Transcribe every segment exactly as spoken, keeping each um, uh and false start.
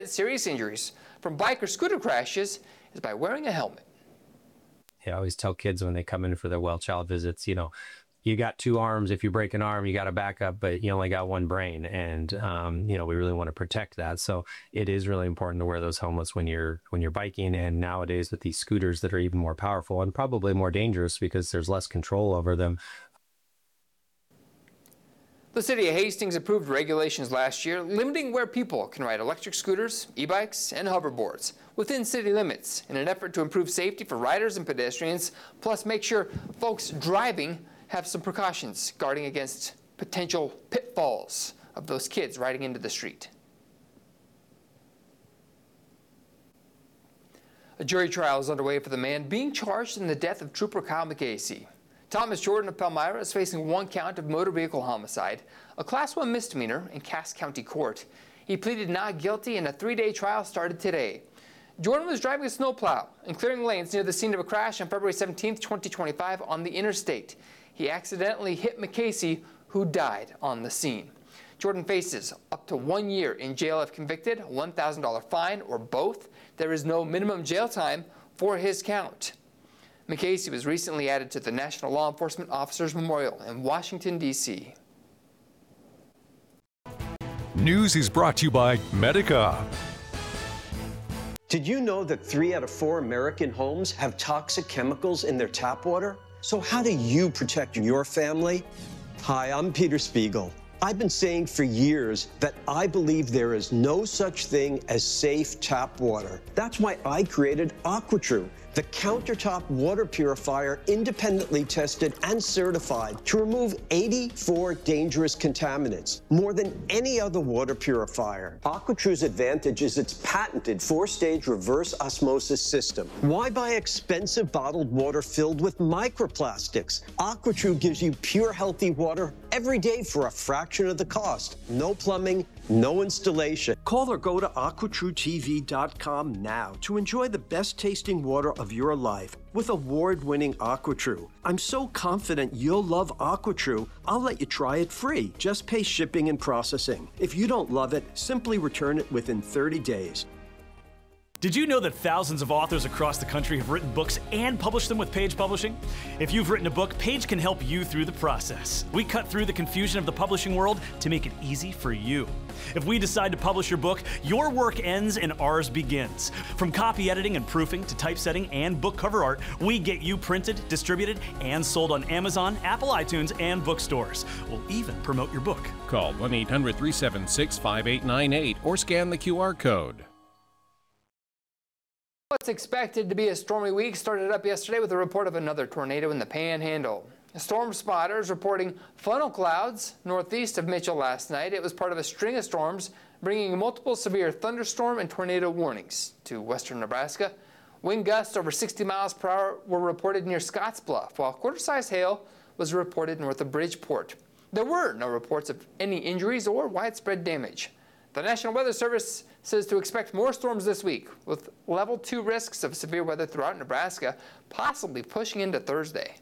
Serious injuries from bike or scooter crashes is by wearing a helmet. I always tell kids when they come in for their well child visits, you know, you got two arms. If you break an arm, you got a backup, but you only got one brain. And, um, you know, we really want to protect that. So it is really important to wear those helmets when you're when you're biking. And nowadays with these scooters that are even more powerful and probably more dangerous because there's less control over them. The city of Hastings approved regulations last year limiting where people can ride electric scooters, e-bikes, and hoverboards within city limits in an effort to improve safety for riders and pedestrians, plus make sure folks driving have some precautions guarding against potential pitfalls of those kids riding into the street. A jury trial is underway for the man being charged in the death of Trooper Kyle McCasey. Thomas Jordan of Palmyra is facing one count of motor vehicle homicide, a class one misdemeanor in Cass County Court. He pleaded not guilty and a three-day trial started today. Jordan was driving a snowplow and clearing lanes near the scene of a crash on February seventeenth, twenty twenty-five on the interstate. He accidentally hit McCasey, who died on the scene. Jordan faces up to one year in jail if convicted, a one thousand dollar fine, or both. There is no minimum jail time for his count. McCasey was recently added to the National Law Enforcement Officers Memorial in Washington, D C News is brought to you by Medica. Did you know that three out of four American homes have toxic chemicals in their tap water? So how do you protect your family? Hi, I'm Peter Spiegel. I've been saying for years that I believe there is no such thing as safe tap water. That's why I created AquaTrue, the countertop water purifier independently tested and certified to remove eighty-four dangerous contaminants, more than any other water purifier. AquaTrue's advantage is its patented four-stage reverse osmosis system. Why buy expensive bottled water filled with microplastics? AquaTrue gives you pure, healthy water every day for a fraction of the cost. No plumbing, no installation. Call or go to aqua true T V dot com now to enjoy the best tasting water of your life with award-winning AquaTrue. I'm so confident you'll love AquaTrue, I'll let you try it free. Just pay shipping and processing. If you don't love it, simply return it within thirty days. Did you know that thousands of authors across the country have written books and published them with Page Publishing? If you've written a book, Page can help you through the process. We cut through the confusion of the publishing world to make it easy for you. If we decide to publish your book, your work ends and ours begins. From copy editing and proofing to typesetting and book cover art, we get you printed, distributed, and sold on Amazon, Apple iTunes, and bookstores. We'll even promote your book. Call one eight hundred, three seven six, five eight nine eight or scan the Q R code. What's expected to be a stormy week started up yesterday with a report of another tornado in the Panhandle. Storm spotters reporting funnel clouds northeast of Mitchell last night. It was part of a string of storms bringing multiple severe thunderstorm and tornado warnings to western Nebraska. Wind gusts over sixty miles per hour were reported near Scottsbluff, while quarter-size hail was reported north of Bridgeport. There were no reports of any injuries or widespread damage. The National Weather Service says to expect more storms this week, with level two risks of severe weather throughout Nebraska, possibly pushing into Thursday.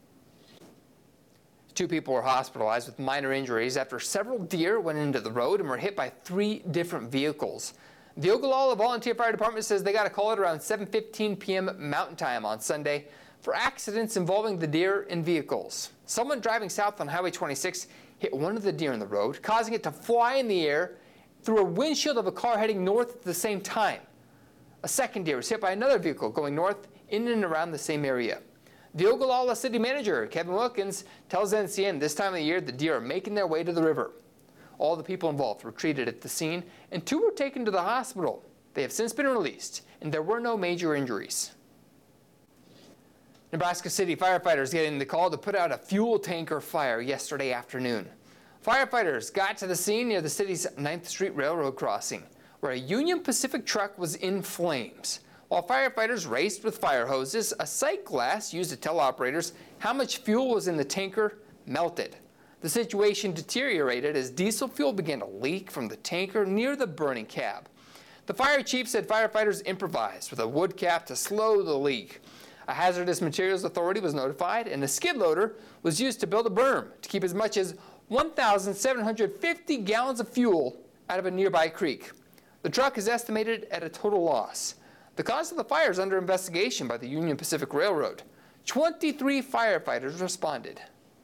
Two people were hospitalized with minor injuries after several deer went into the road and were hit by three different vehicles. The Ogallala Volunteer Fire Department says they got a call at around seven fifteen p m Mountain Time on Sunday for accidents involving the deer and vehicles. Someone driving south on Highway twenty-six hit one of the deer in the road, causing it to fly in the air through a windshield of a car heading north at the same time. A second deer was hit by another vehicle going north in and around the same area. The Ogallala City Manager, Kevin Wilkins, tells N C N this time of the year the deer are making their way to the river. All the people involved were treated at the scene, and two were taken to the hospital. They have since been released, and there were no major injuries. Nebraska City firefighters getting the call to put out a fuel tanker fire yesterday afternoon. Firefighters got to the scene near the city's ninth Street Railroad crossing, where a Union Pacific truck was in flames. While firefighters raced with fire hoses, a sight glass used to tell operators how much fuel was in the tanker melted. The situation deteriorated as diesel fuel began to leak from the tanker near the burning cab. The fire chief said firefighters improvised with a wood cap to slow the leak. A hazardous materials authority was notified, and a skid loader was used to build a berm to keep as much as one thousand seven hundred fifty gallons of fuel out of a nearby creek. The truck is estimated at a total loss. The cause of the fire is under investigation by the Union Pacific Railroad. twenty-three firefighters responded.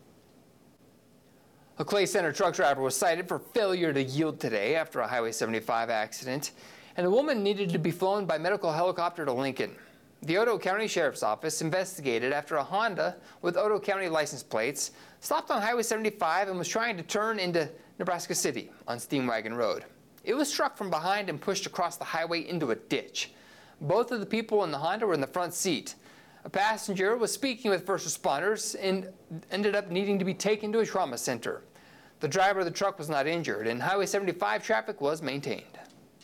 A Clay Center truck driver was cited for failure to yield today after a Highway seventy-five accident, and a woman needed to be flown by medical helicopter to Lincoln. The Otoe County Sheriff's Office investigated after a Honda with Otoe County license plates stopped on Highway seventy-five and was trying to turn into Nebraska City on Steamwagon Road. It was struck from behind and pushed across the highway into a ditch. Both of the people in the Honda were in the front seat. A passenger was speaking with first responders and ended up needing to be taken to a trauma center. The driver of the truck was not injured, and Highway seventy-five traffic was maintained.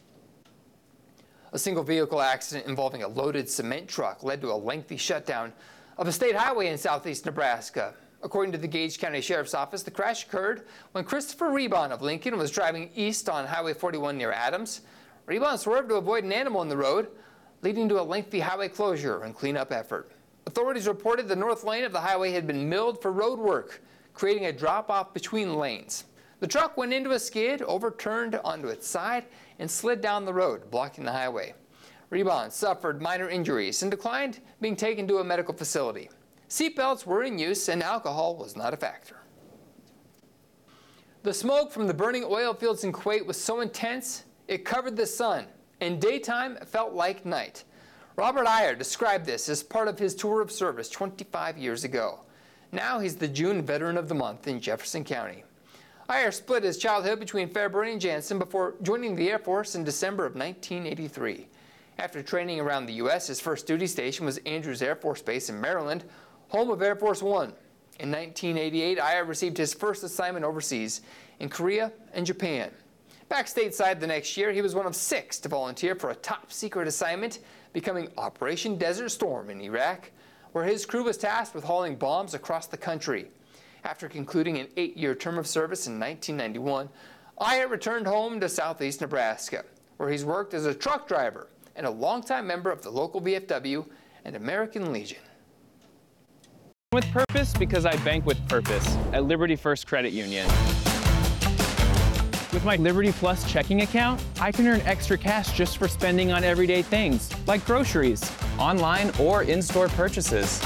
A single vehicle accident involving a loaded cement truck led to a lengthy shutdown of a state highway in southeast Nebraska. According to the Gage County Sheriff's Office, the crash occurred when Christopher Rebon of Lincoln was driving east on Highway forty-one near Adams. Rebon swerved to avoid an animal in the road, leading to a lengthy highway closure and cleanup effort. Authorities reported the north lane of the highway had been milled for road work, creating a drop-off between lanes. The truck went into a skid, overturned onto its side, and slid down the road, blocking the highway. Rebon suffered minor injuries and declined being taken to a medical facility. Seatbelts were in use and alcohol was not a factor. The smoke from the burning oil fields in Kuwait was so intense it covered the sun, and daytime felt like night. Robert Iyer described this as part of his tour of service twenty-five years ago. Now he's the June Veteran of the Month in Jefferson County. Iyer split his childhood between Fairbury and Jansen before joining the Air Force in December of nineteen eighty-three. After training around the U S, his first duty station was Andrews Air Force Base in Maryland, home of Air Force One. In nineteen eighty-eight, Iyer received his first assignment overseas in Korea and Japan. Back stateside the next year, he was one of six to volunteer for a top-secret assignment, becoming Operation Desert Storm in Iraq, where his crew was tasked with hauling bombs across the country. After concluding an eight-year term of service in nineteen ninety-one, Iyer returned home to southeast Nebraska, where he's worked as a truck driver and a longtime member of the local V F W and American Legion. With purpose because I bank with purpose at Liberty First Credit Union. With my Liberty Plus checking account, I can earn extra cash just for spending on everyday things, like groceries, online or in-store purchases,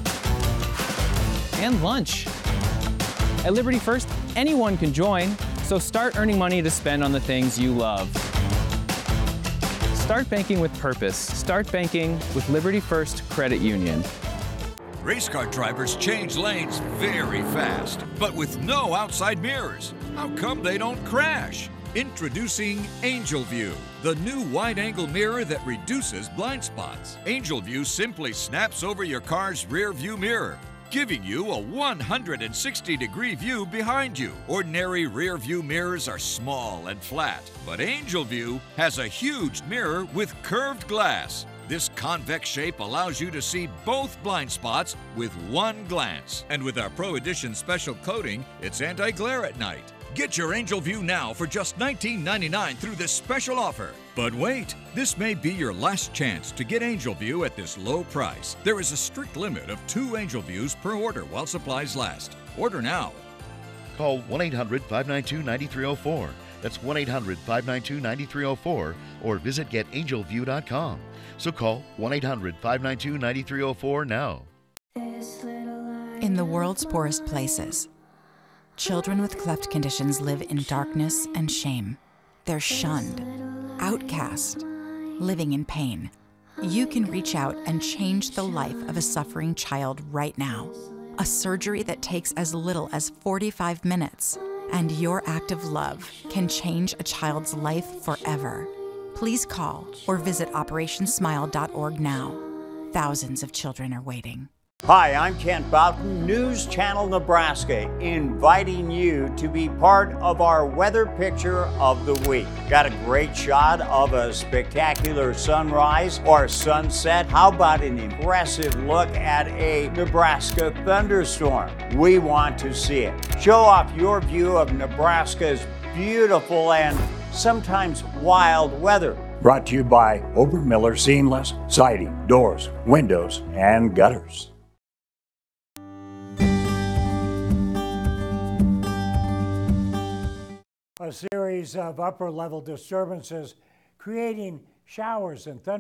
and lunch. At Liberty First, anyone can join, so start earning money to spend on the things you love. Start banking with purpose. Start banking with Liberty First Credit Union. Race car drivers change lanes very fast, but with no outside mirrors. How come they don't crash? Introducing Angel View, the new wide-angle mirror that reduces blind spots. Angel View simply snaps over your car's rear view mirror, giving you a one hundred sixty degree view behind you. Ordinary rear view mirrors are small and flat, but Angel View has a huge mirror with curved glass. This convex shape allows you to see both blind spots with one glance. And with our Pro Edition special coating, it's anti-glare at night. Get your Angel View now for just nineteen ninety-nine through this special offer. But wait, this may be your last chance to get Angel View at this low price. There is a strict limit of two Angel Views per order while supplies last. Order now. Call one eight hundred, five nine two, nine three zero four. That's one eight hundred, five nine two, nine three zero four or visit get angel view dot com. So call one eight hundred, five nine two, nine three zero four now. In the world's poorest places, children with cleft conditions live in darkness and shame. They're shunned, outcast, living in pain. You can reach out and change the life of a suffering child right now. A surgery that takes as little as forty-five minutes. And your act of love can change a child's life forever. Please call or visit operation smile dot org now. Thousands of children are waiting. Hi, I'm Kent Boughton, News Channel Nebraska, inviting you to be part of our weather picture of the week. Got a great shot of a spectacular sunrise or sunset? How about an impressive look at a Nebraska thunderstorm? We want to see it. Show off your view of Nebraska's beautiful and sometimes wild weather. Brought to you by Obermiller Seamless Siding, Doors, Windows, and Gutters. A series of upper-level disturbances creating showers and thunder.